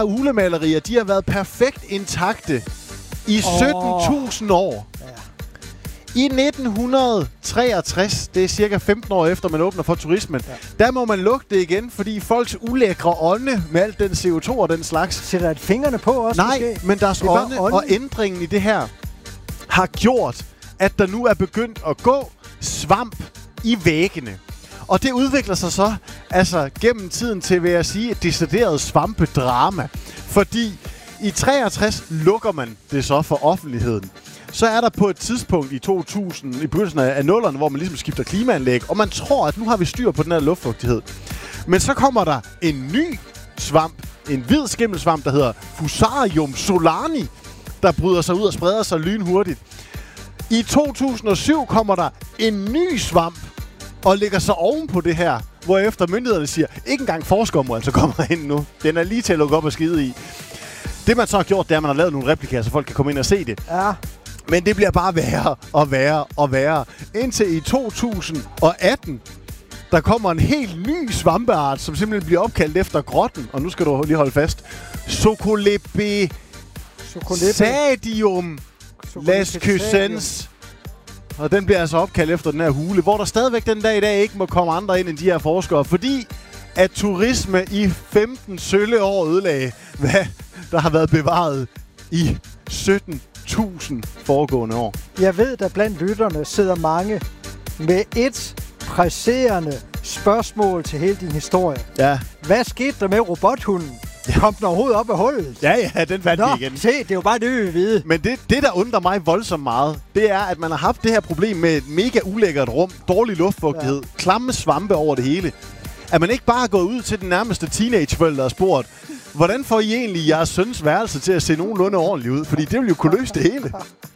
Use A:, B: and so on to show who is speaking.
A: hulemalerier, de har været perfekt intakte i 17.000 år.
B: Ja.
A: I 1963, det er cirka 15 år efter, man åbner for turismen, der må man lukke det igen, fordi folks ulækre ånde med alt den CO2 og den slags...
B: Sætter et fingrene på også?
A: Nej,
B: måske?
A: men deres ånde og ændringen i det her har gjort, at der nu er begyndt at gå svamp i væggene. Og det udvikler sig så gennem tiden til, vil jeg sige, et decideret svampedrama. Fordi i 63 lukker man det så for offentligheden. Så er der på et tidspunkt i 2000, i begyndelsen af 0'erne, hvor man ligesom skifter klimaanlæg, og man tror, at nu har vi styr på den her luftfugtighed. Men så kommer der en ny svamp, en hvid skimmelsvamp, der hedder Fusarium solani, der bryder sig ud og spreder sig lynhurtigt. I 2007 kommer der en ny svamp, og ligger så oven på det her, hvorefter myndighederne siger, ikke engang forskere må altså komme ind nu. Den er lige til at lukke op og skide i. Det man så har gjort, det er, at man har lavet nogle replikaer, så folk kan komme ind og se det.
B: Ja.
A: Men det bliver bare værre og værre og værre. Indtil i 2018, der kommer en helt ny svampeart, som simpelthen bliver opkaldt efter grotten. Og nu skal du lige holde fast. Socolebesadium lascusens. Og den bliver altså opkaldt efter den her hule, hvor der stadigvæk den dag i dag ikke må komme andre ind end de her forskere, fordi at turisme i 15 sølle år ødelagde, hvad der har været bevaret i 17.000 foregående år.
B: Jeg ved, der blandt lytterne sidder mange med et presserende spørgsmål til hele din historie.
A: Ja.
B: Hvad skete der med robothunden? Kom den overhovedet op af hullet?
A: Ja, den fandt vi igen.
B: Se, det er jo bare det, vi vil vide.
A: Men det, der undrer mig voldsomt meget, det er, at man har haft det her problem med et mega ulækkert rum, dårlig luftfugtighed, klamme svampe over det hele. At man ikke bare har gået ud til den nærmeste teenageforældre og spurgt, hvordan får I egentlig jeres søns værelse til at se nogenlunde ordentligt ud? Fordi det vil jo kunne løse det hele.